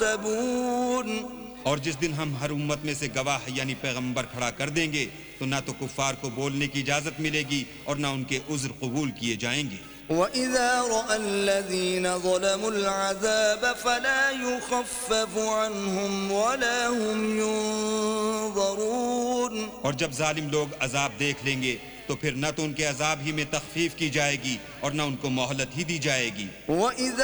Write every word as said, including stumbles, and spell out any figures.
और जिस दिन हम हर उम्मत में से गवाह यानी पैगंबर खड़ा कर देंगे तो ना तो कुफ्फार को बोलने की इजाजत मिलेगी और ना उनके उज्र कबूल किए जाएंगे। وَإِذَا رَأَى الَّذِينَ ظَلَمُوا الْعَذَابَ فَلَا يُخَفَّفُ عَنْهُمْ وَلَا هُمْ يُنظَرُونَ। और जब जालिम लोग अजाब देख लेंगे तो फिर न तो उनके अजाब ही में तखफीफ की जाएगी और न उनको मोहलत ही दी जाएगी।